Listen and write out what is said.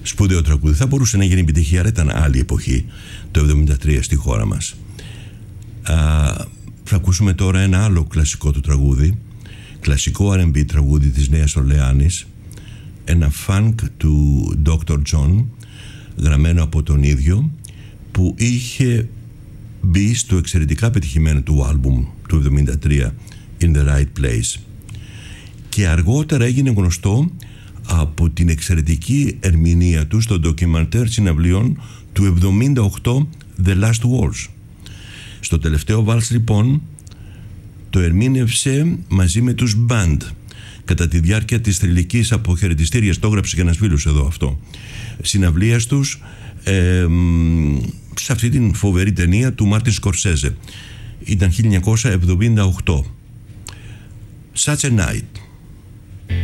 σπουδαίο τραγούδι. Θα μπορούσε να γίνει επιτυχία, αλλά ήταν άλλη εποχή, το 1973 στη χώρα μας. Θα ακούσουμε τώρα ένα άλλο κλασικό του τραγούδι, κλασικό R&B τραγούδι της Νέας Ορλεάνης, ένα funk του Dr. John, γραμμένο από τον ίδιο, που είχε μπει στο εξαιρετικά πετυχημένο του άλμπουμ του 1973, In the Right Place, και αργότερα έγινε γνωστό από την εξαιρετική ερμηνεία του στο ντοκιμαντέρ συναυλίων του 1978, The Last Waltz. Στο τελευταίο βάλς λοιπόν το ερμήνευσε μαζί με τους Band κατά τη διάρκεια της θρυλικής αποχαιρετιστήριας, το έγραψε και ένας φίλος εδώ αυτό, συναυλίας τους σε αυτή την φοβερή ταινία του Μάρτιν Σκορσέζε. Ήταν 1978. Such a Night.